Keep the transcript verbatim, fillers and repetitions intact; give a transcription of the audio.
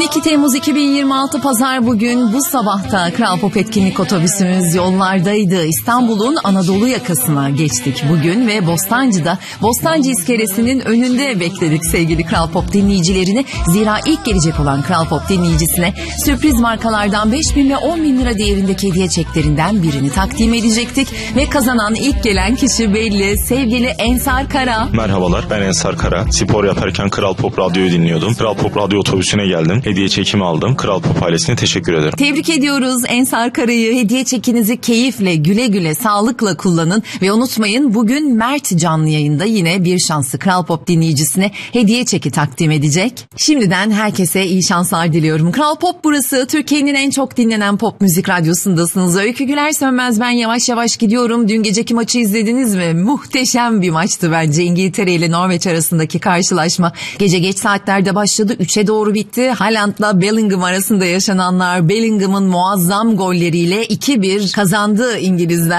iki Temmuz iki bin yirmi altı Pazar bugün. Bu sabahta Kral Pop etkinlik otobüsümüz yollardaydı. İstanbul'un Anadolu yakasına geçtik bugün ve Bostancı'da Bostancı iskelesinin önünde bekledik sevgili Kral Pop dinleyicilerini. Zira ilk gelecek olan Kral Pop dinleyicisine sürpriz markalardan beş bin ve on bin lira değerindeki hediye çeklerinden birini takdim edecektik. Ve kazanan ilk gelen kişi belli, sevgili Ensar Kara. Merhabalar, ben Ensar Kara. Spor yaparken Kral Pop Radyo'yu dinliyordum. Kral Pop Radyo otobüsüne geldim. Hediye çekimi aldım. Kral Pop ailesine teşekkür ederim. Tebrik ediyoruz Ensar Kara'yı. Hediye çekinizi keyifle, güle güle, sağlıkla kullanın. Ve unutmayın, bugün Mert canlı yayında yine bir şanslı Kral Pop dinleyicisine hediye çeki takdim edecek. Şimdiden herkese iyi şanslar diliyorum. Kral Pop burası. Türkiye'nin en çok dinlenen pop müzik radyosundasınız. Öykü Güler Sönmez ben, yavaş yavaş gidiyorum. Dün geceki maçı izlediniz mi? Muhteşem bir maçtı bence. İngiltere ile Norveç arasındaki karşılaşma. Gece geç saatlerde başladı. üçe doğru bitti. Haaland'la Bellingham arasında yaşananlar, Bellingham'ın muazzam golleriyle iki bir kazandı İngilizler.